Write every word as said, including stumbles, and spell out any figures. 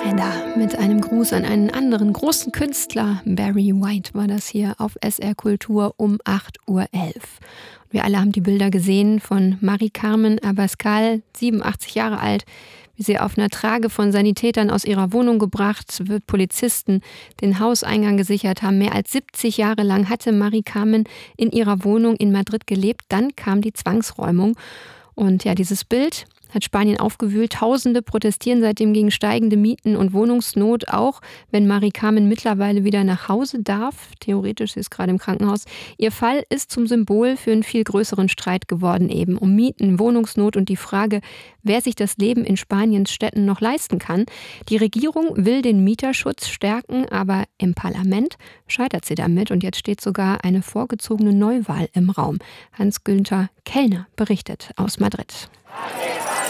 Da mit einem Gruß an einen anderen großen Künstler, Barry White, war das hier auf S R Kultur um acht Uhr elf. Wir alle haben die Bilder gesehen von Mari-Carmen Abascal, siebenundachtzig Jahre alt, wie sie auf einer Trage von Sanitätern aus ihrer Wohnung gebracht wird, Polizisten den Hauseingang gesichert haben. Mehr als siebzig Jahre lang hatte Mari-Carmen in ihrer Wohnung in Madrid gelebt. Dann kam die Zwangsräumung. Und ja, dieses Bild hat Spanien aufgewühlt. Tausende protestieren seitdem gegen steigende Mieten und Wohnungsnot, auch wenn Mari-Carmen mittlerweile wieder nach Hause darf. Theoretisch ist sie gerade im Krankenhaus. Ihr Fall ist zum Symbol für einen viel größeren Streit geworden, eben um Mieten, Wohnungsnot und die Frage, wer sich das Leben in Spaniens Städten noch leisten kann. Die Regierung will den Mieterschutz stärken, aber im Parlament scheitert sie damit und jetzt steht sogar eine vorgezogene Neuwahl im Raum. Hans-Günther Kellner berichtet aus Madrid.